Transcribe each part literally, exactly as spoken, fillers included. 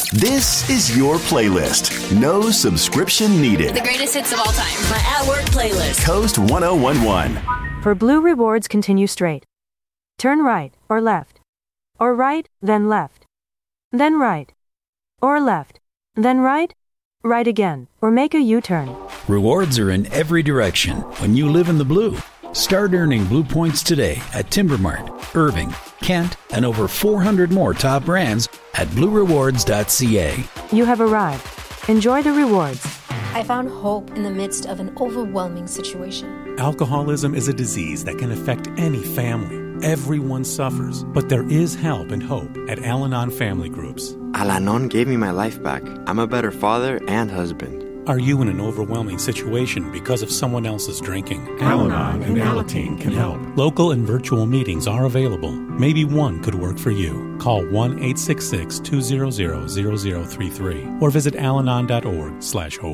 This is your playlist. No subscription needed. The greatest hits of all time. My at-work playlist. Coast one oh one one. For Blue Rewards, continue straight. Turn right or left. Or right, then left. Then right. Or left. Then right. Right again. Or make a U-turn. Rewards are in every direction when you live in the blue. Start earning Blue Points today at Timbermart, Irving, Kent, and over four hundred more top brands at blue rewards dot c a. You have arrived. Enjoy the rewards. I found hope in the midst of an overwhelming situation. Alcoholism is a disease that can affect any family. Everyone suffers, but there is help and hope at Al-Anon Family Groups. Al-Anon gave me my life back. I'm a better father and husband. Are you in an overwhelming situation because of someone else's drinking? Al-Anon and Alateen can help. Local and virtual meetings are available. Maybe one could work for you. Call one eight six six, two hundred, zero zero three three or visit alanon dot org slash hope.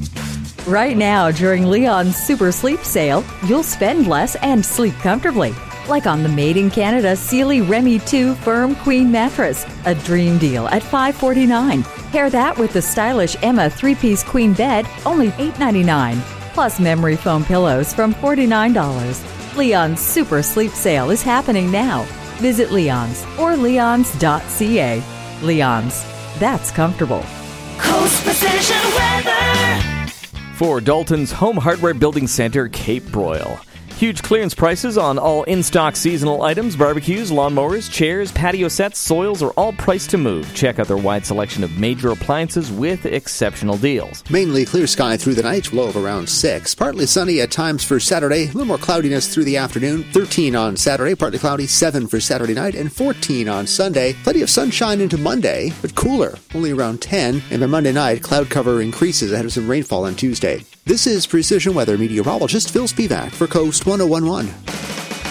Right now, during Leon's Super Sleep Sale, you'll spend less and sleep comfortably. Like on the Made in Canada Sealy Remy two Firm Queen Mattress, a dream deal at five forty-nine. Pair that with the stylish Emma three-piece queen bed, only eight ninety-nine. Plus memory foam pillows from forty-nine dollars. Leon's Super Sleep Sale is happening now. Visit Leon's or leons dot c a. Leon's. That's comfortable. Coast Precision Weather. For Dalton's Home Hardware Building Center, Cape Broyle. Huge clearance prices on all in-stock seasonal items, barbecues, lawnmowers, chairs, patio sets, soils are all priced to move. Check out their wide selection of major appliances with exceptional deals. Mainly clear sky through the night, low of around six. Partly sunny at times for Saturday, a little more cloudiness through the afternoon. thirteen on Saturday, partly cloudy, seven for Saturday night, and fourteen on Sunday. Plenty of sunshine into Monday, but cooler, only around ten. And by Monday night, cloud cover increases ahead of some rainfall on Tuesday. This is Precision Weather meteorologist Phil Spivak for Coast one oh one one.